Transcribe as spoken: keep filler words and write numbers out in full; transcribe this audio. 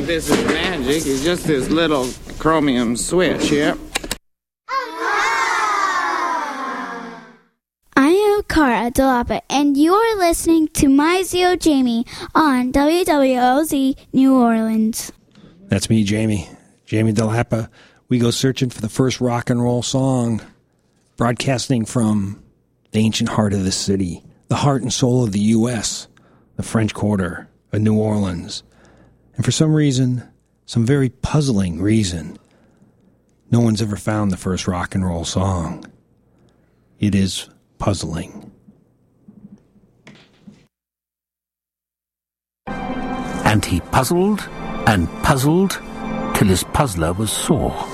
think this is magic. It's just this little chromium switch here. I am Cara Delapa, and you are listening to My Zio Jamie on W W L Z New Orleans. That's me, Jamie. Jamie Delapa. We go searching for the first rock and roll song, broadcasting from the ancient heart of the city, the heart and soul of the U S, the French Quarter of New Orleans. And for some reason, some very puzzling reason, no one's ever found the first rock and roll song. It is puzzling. And he puzzled and puzzled till his puzzler was sore.